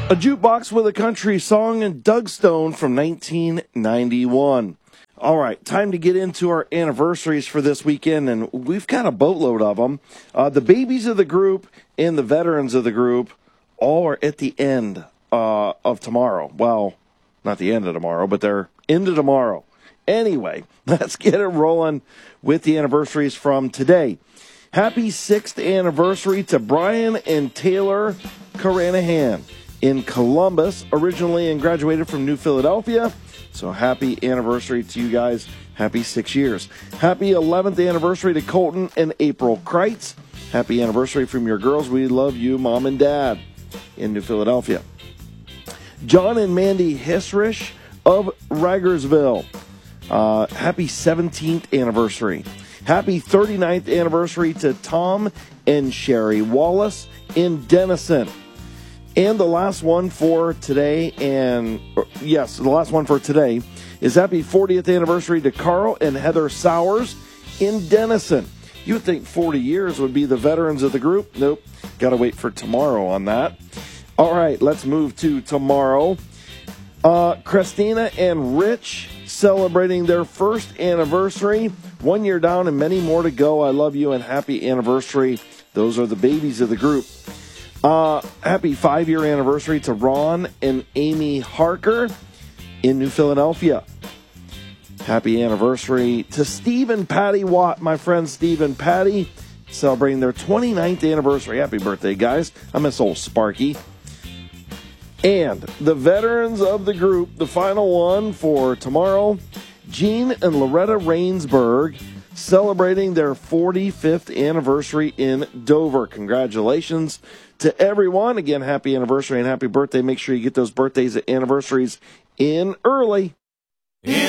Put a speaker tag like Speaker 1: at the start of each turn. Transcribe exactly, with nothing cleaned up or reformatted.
Speaker 1: A Jukebox with a Country Song and Doug Stone from nineteen ninety-one. All right, time to get into our anniversaries for this weekend, and we've got a boatload of them. Uh, the babies of the group and the veterans of the group all are at the end uh, of tomorrow. Well, not the end of tomorrow, but they're into tomorrow. Anyway, let's get it rolling with the anniversaries from today. Happy sixth anniversary to Brian and Taylor Caranahan in Columbus, originally and graduated from New Philadelphia. So happy anniversary to you guys. Happy six years. Happy eleventh anniversary to Colton and April Kreitz. Happy anniversary from your girls. We love you, Mom and Dad, in New Philadelphia. John and Mandy Hissrich of Rigersville. Uh, happy seventeenth anniversary. Happy thirty-ninth anniversary to Tom and Sherry Wallace in Denison. And the last one for today, and yes, the last one for today is happy fortieth anniversary to Carl and Heather Sowers in Denison. You would think forty years would be the veterans of the group. Nope. Got to wait for tomorrow on that. All right, let's move to tomorrow. Uh, Christina and Rich celebrating their first anniversary. One year down and many more to go. I love you and happy anniversary. Those are the babies of the group. Uh, happy five-year anniversary to Ron and Amy Harker in New Philadelphia. Happy anniversary to Steve and Patty Watt, my friend Steve and Patty, celebrating their twenty-ninth anniversary. Happy birthday, guys. I miss old Sparky. And the veterans of the group, the final one for tomorrow, Gene and Loretta Rainsberg, celebrating their forty-fifth anniversary in Dover. Congratulations to everyone. Again, happy anniversary and happy birthday. Make sure you get those birthdays and anniversaries in early.